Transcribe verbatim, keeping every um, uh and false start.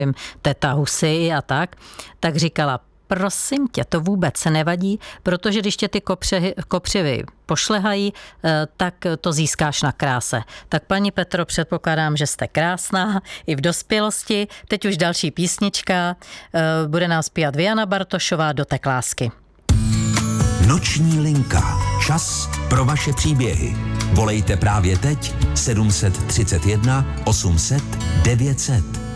teta Husy a tak, tak říkala, prosím tě, to vůbec se nevadí, protože když tě ty kopřivy, kopřivy pošlehají, tak to získáš na kráse. Tak paní Petro, předpokládám, že jste krásná i v dospělosti. Teď už další písnička, bude nám zpívat Viana Bartošová, Dotek lásky. Noční linka. Čas pro vaše příběhy. Volejte právě teď sedm set třicet jedna osm set devět set.